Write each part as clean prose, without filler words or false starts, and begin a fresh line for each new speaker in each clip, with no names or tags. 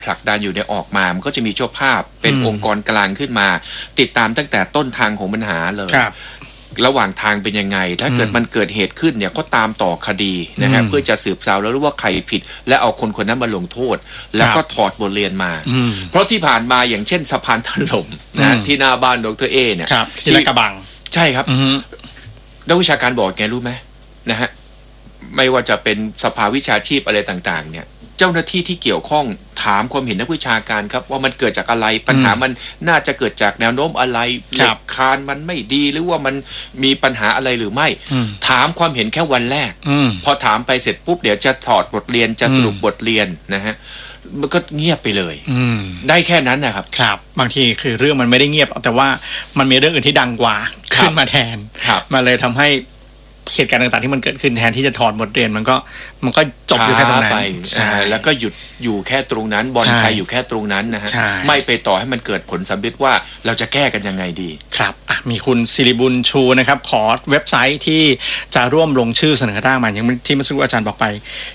ผลักดันอยู่ในออกมามันก็จะมีเจ้าภาพเป็นองค์กรกลางขึ้นมาติดตามตั้งแต่ต้นทางของปัญหาเลยระหว่างทางเป็นยังไงถ้าเกิดมันเกิดเหตุขึ้นเนี่ยก็ตามต่อคดีนะฮะเพื่อจะสืบสาวแล้วรู้ว่าใครผิดและเอาคนคนนั้นมาลงโทษแล้วก็ถอดบทเรียนมาเพราะที่ผ่านมาอย่างเช่นสะพานถล่มนะที่หน้าบ้านดร.เอเนี่ย
ที่ลาดกระบัง
ใช่ครับนักวิชาการบอกไงรู้ไหมนะฮะไม่ว่าจะเป็นสภาวิชาชีพอะไรต่างๆเนี่ยเจ้าหน้าที่ที่เกี่ยวข้องถามความเห็นนักวิชาการครับว่ามันเกิดจากอะไรปัญหามันน่าจะเกิดจากแนวโน้มอะไรเหล็กคานมันไม่ดีหรือว่ามันมีปัญหาอะไรหรือไม่ถามความเห็นแค่วันแรกพอถามไปเสร็จปุ๊บเดี๋ยวจะถอดบทเรียนจะสรุปบทเรียนนะฮะมันก็เงียบไปเลยได้แค่นั้นนะครับ
ครับบางทีคือเรื่องมันไม่ได้เงียบแต่ว่ามันมีเรื่องอื่นที่ดังกว่าขึ้นมาแทนมาเลยทำให้เหตุการณ์ต่างๆที่มันเกิดขึ้นแทนที่จะถอดบทเรียนมันก็จบอยู่แค่ตรงนั้น
แล้วก็หยุดอยู่แค่ตรงนั้นบอนไซอยู่แค่ตรงนั้นนะฮะไม่ไปต่อให้มันเกิดผลสำเร็จว่าเราจะแก้กันยังไงดี
ครับมีคุณศิริบุญชูนะครับขอเว็บไซต์ที่จะร่วมลงชื่อเสนอร่างมาอย่างที่เมื่อสักครู่อาจารย์บอกไป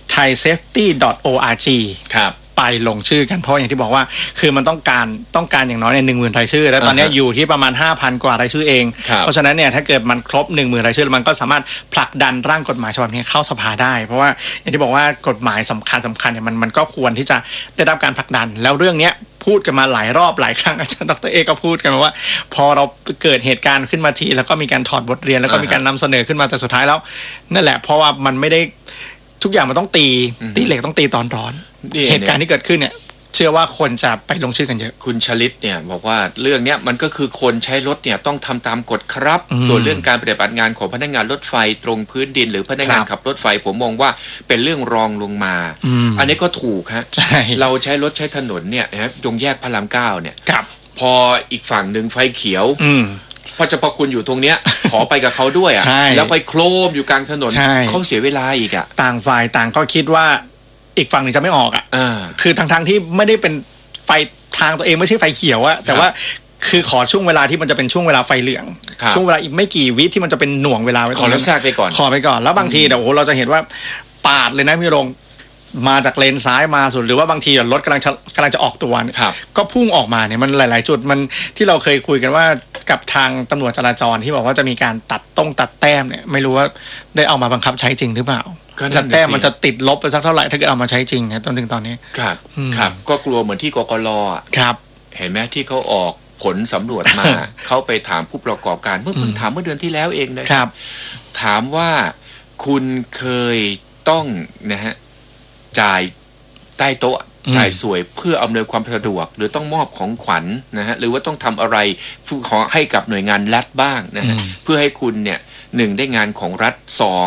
thaisafety.org
ครับ
ไปลงชื่อกันเพราะอย่างที่บอกว่าคือมันต้องการอย่างน้อยเนี่ย 10,000 รายชื่อแล้วตอนนี้อยู่ที่ประมาณ 5,000 กว่ารายชื่อเองเพราะฉะนั้นเนี่ยถ้าเกิดมันครบ 10,000 รายชื่อมันก็สามารถผลักดันร่างกฎหมายฉบับนี้เข้าสภาได้เพราะว่าอย่างที่บอกว่ากฎหมายสำคัญเนี่ยมันก็ควรที่จะได้รับการผลักดันแล้วเรื่องนี้พูดกันมาหลายรอบหลายครั้งอาจารย์ดร.เอก็พูดกันมาว่าพอเราเกิดเหตุการณ์ขึ้นมาทีแล้วก็มีการถอดบทเรียนแล้วก็มีการนำเสนอขึ้นมาแต่สุดท้ายแล้วนั่นแหละเพราะว่ามันไม่ได้ทุกอย่างมันต้องตีเหล็กต้องตีตอนร้อนเหตุการณ์ที่เกิดขึ้นเนี่ยเชื่อว่าคนจะไปลงชื่อกันเยอะ
คุณชลิตเนี่ยบอกว่าเรื่องเนี้ยมันก็คือคนใช้รถเนี่ยต้องทำตามกฎครับส่วนเรื่องการปฏิบัติงานของพนักงานรถไฟตรงพื้นดินหรือพนักงานขับรถไฟผมมองว่าเป็นเรื่องรองลงมาอันนี้ก็ถูกฮะเราใช้รถใช้ถนนเนี่ยนะตรงแยกพระราม9เนี่ยพออีกฝั่งหนึ่งไฟเขียวพระเจ้าพระคุณอยู่ตรงเนี้ยขอไปกับเขาด้วยอ่ะแล้วไปโครมอยู่กลางถนนเขาเสียเวลาอีกอ่ะ
ต่างฝ่ายต่างก็คิดว่าอีกฝั่งหนึ่งจะไม่ออกคือทางที่ไม่ได้เป็นไฟทางตัวเองไม่ใช่ไฟเขียวอะแต่ว่าคือขอช่วงเวลาที่มันจะเป็นช่วงเวลาไฟเหลืองช่วงเวลาอีกไม่กี่วิที่มันจะเป็นหน่วงเวลาไว้
ขอแล้วแทรกไปก่อน
แล้วบางทีเดี๋ยวเราจะเห็นว่าปาดเลยนะพี่รงมาจากเลนซ้ายมาสุดหรือว่าบางทีรถกำลังจะออกตัวก็พุ่งออกมาเนี่ยมันหลายๆจุดมันที่เราเคยคุยกันว่ากับทางตำรวจจราจรที่บอกว่าจะมีการตัดแต้มเนี่ยไม่รู้ว่าได้เอามาบังคับใช้จริงหรือเปล่าตัดแต้มมันจะติดลบไปสักเท่าไหร่ถ้าเกิดเอามาใช้จริงเนี่ยจนถึงตอนนี้
ครับก็กลัวเหมือนที่กกร.เห็นไหมที่เขาออกผลสำรวจมา เขาไปถามผู้ประกอบการเพิ่งถามเมื่อเดือนที่แล้วเองนะครับถามว่าคุณเคยต้องนะฮะจ่ายใต้โต๊ะจ่ายสวยเพื่ออำนวยความสะดวกหรือต้องมอบของขวัญนะฮะหรือว่าต้องทำอะไรขอให้กับหน่วยงานรัฐบ้างนะฮะเพื่อให้คุณเนี่ย1ได้งานของรัฐ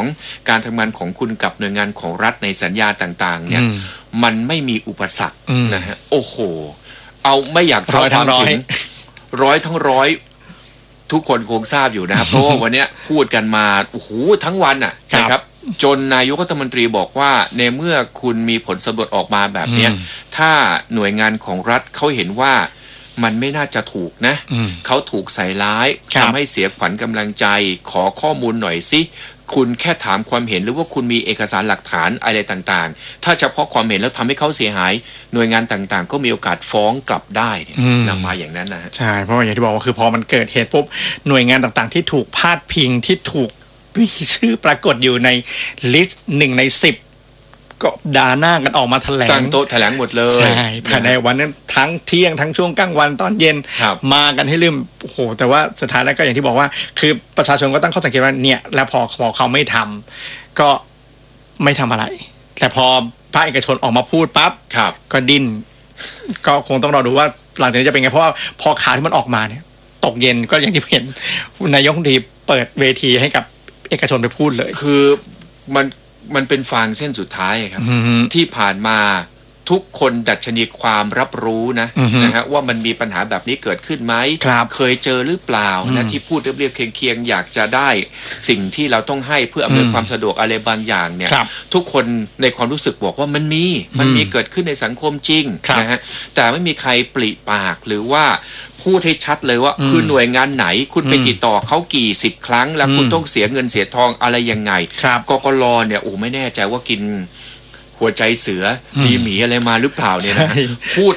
2การทำงานของคุณกับหน่วยงานของรัฐในสัญญาต่างๆเนี่ยมันไม่มีอุปสรรคนะฮะโอ้โหเอาไม่อยากเท่าความถึงร้อยทุกคนคงทราบอยู่นะครับเพราะว่าวันนี้พูดกันมาโอ้โหทั้งวันน่ะนะครับจนนายกรัฐมนตรีบอกว่าในเมื่อคุณมีผลสำรวจออกมาแบบนี้ถ้าหน่วยงานของรัฐเขาเห็นว่ามันไม่น่าจะถูกนะเขาถูกใส่ร้ายทำให้เสียขวัญกำลังใจขอข้อมูลหน่อยสิคุณแค่ถามความเห็นหรือว่าคุณมีเอกสารหลักฐานอะไรต่างๆถ้าเฉพาะความเห็นแล้วทำให้เขาเสียหายหน่วยงานต่างๆก็มีโอกาสฟ้องกลับได้นำมาอย่างนั้นนะ
ใช่เพราะว่าอย่างที่บอกว่าคือพอมันเกิดเหตุปุ๊บหน่วยงานต่างๆที่ถูกพาดพิงที่ถูกมีชื่อปรากฏอยู่ในลิสต์1 ใน 10ก็ด่าหน้ากันออกมาแถลง
ตั้งโต๊ะแถลงหมดเลย
ใช่ภายในวันนั้นทั้งเที่ยงทั้งช่วงกลางวันตอนเย็นมากันให้ลืมโอ้โหแต่ว่าสุดท้ายแล้วก็อย่างที่บอกว่าคือประชาชนก็ตั้งข้อสังเกตว่าเนี่ยแล้วพอเขาไม่ทำก็ไม่ทำอะไรแต่พอภาคเอกชนออกมาพูดปั๊บก็ดิ้นก็คงต้องรอดูว่าหลังจากนี้จะเป็นไงเพราะว่าพอข่าวที่มันออกมาเนี่ยตกเย็นก็อย่างที่เห็นนายกรัฐมนตรีเปิดเวทีให้กับเอกชนไปพูดเลย
คือมันเป็นฟางเส้นสุดท้ายครับที่ผ่านมาทุกคนดัชนีความรับรู้นะฮะว่ามันมีปัญหาแบบนี้เกิดขึ้นไหมเคยเจอหรือเปล่านะที่พูดเรียบๆเคียงๆอยากจะได้สิ่งที่เราต้องให้เพื่ออำนวยความสะดวกอะไรบางอย่างเนี่ยทุกคนในความรู้สึกบอกว่ามันมีเกิดขึ้นในสังคมจริงนะฮะแต่ไม่มีใครปริปากหรือว่าพูดให้ชัดเลยว่าคือหน่วยงานไหนคุณไปติดต่อเขากี่10ครั้งแล้วคุณต้องเสียเงินเสียทองอะไรยังไงกกร.เนี่ยโอ้ไม่แน่ใจว่ากินหัวใจเสือดีหมีอะไรมาหรือเปล่าเนี่ยนะพูด